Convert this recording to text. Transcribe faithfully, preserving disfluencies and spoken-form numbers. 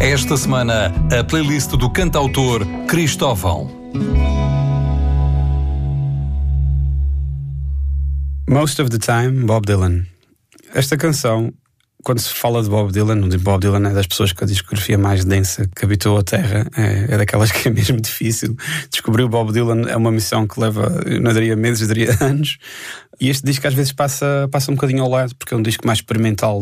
Esta semana, a playlist do cantautor Cristóvão. Most of the Time, Bob Dylan. Esta canção, quando se fala de Bob Dylan, Bob Dylan é das pessoas com a discografia mais densa que habitou a Terra, é, é daquelas que é mesmo difícil. Descobrir o Bob Dylan é uma missão que leva, eu não diria meses, eu diria anos. E este disco às vezes passa, passa um bocadinho ao lado, porque é um disco mais experimental